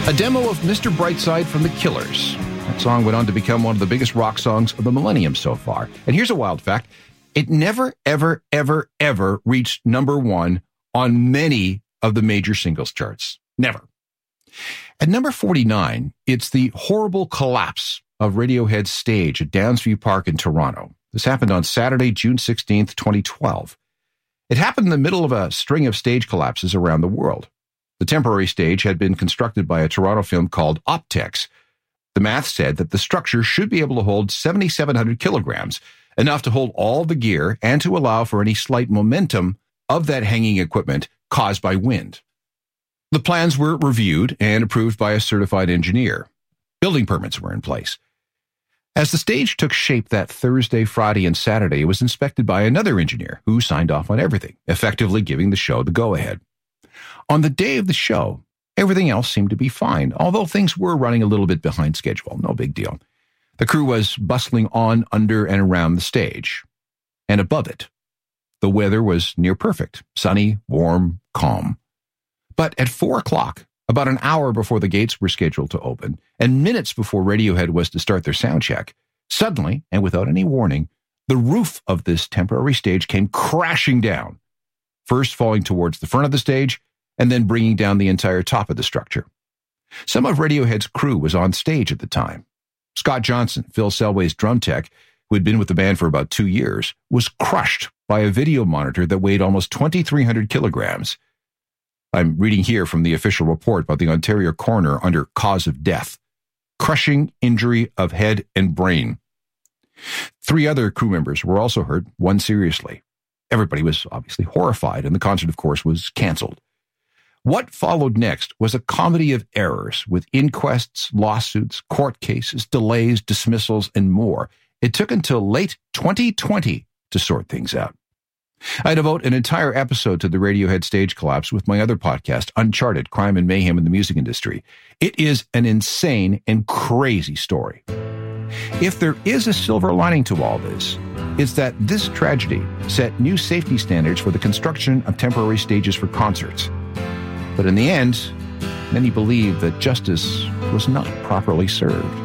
A demo of Mr. Brightside from The Killers. That song went on to become one of the biggest rock songs of the millennium so far. And here's a wild fact. It never, ever, ever, ever reached number one on many of the major singles charts. Never. At number 49, it's the horrible collapse of Radiohead's stage at Downsview Park in Toronto. This happened on Saturday, June 16th, 2012. It happened in the middle of a string of stage collapses around the world. The temporary stage had been constructed by a Toronto firm called Optex. The math said that the structure should be able to hold 7,700 kilograms, enough to hold all the gear and to allow for any slight momentum of that hanging equipment caused by wind. The plans were reviewed and approved by a certified engineer. Building permits were in place. As the stage took shape that Thursday, Friday, and Saturday, it was inspected by another engineer who signed off on everything, effectively giving the show the go-ahead. On the day of the show, everything else seemed to be fine, although things were running a little bit behind schedule. No big deal. The crew was bustling on, under, and around the stage. And above it, the weather was near perfect, sunny, warm, calm. But at 4 o'clock, about an hour before the gates were scheduled to open, and minutes before Radiohead was to start their sound check, suddenly, and without any warning, the roof of this temporary stage came crashing down, first falling towards the front of the stage, and then bringing down the entire top of the structure. Some of Radiohead's crew was on stage at the time. Scott Johnson, Phil Selway's drum tech, who had been with the band for about 2 years, was crushed by a video monitor that weighed almost 2,300 kilograms. I'm reading here from the official report about the Ontario coroner under cause of death. Crushing injury of head and brain. 3 other crew members were also hurt, one seriously. Everybody was obviously horrified, and the concert, of course, was canceled. What followed next was a comedy of errors with inquests, lawsuits, court cases, delays, dismissals, and more. It took until late 2020 to sort things out. I devote an entire episode to the Radiohead stage collapse with my other podcast, Uncharted, Crime and Mayhem in the Music Industry. It is an insane and crazy story. If there is a silver lining to all this, it's that this tragedy set new safety standards for the construction of temporary stages for concerts. But in the end, many believe that justice was not properly served.